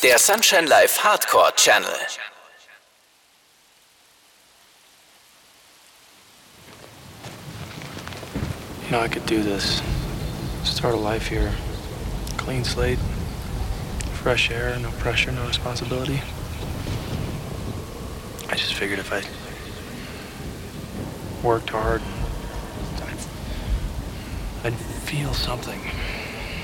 der Sunshine Live Hardcore Channel. You know, I could do this. Start a life here. Clean slate. Fresh air, no pressure, no responsibility. I just figured if I worked hard, I'd feel something.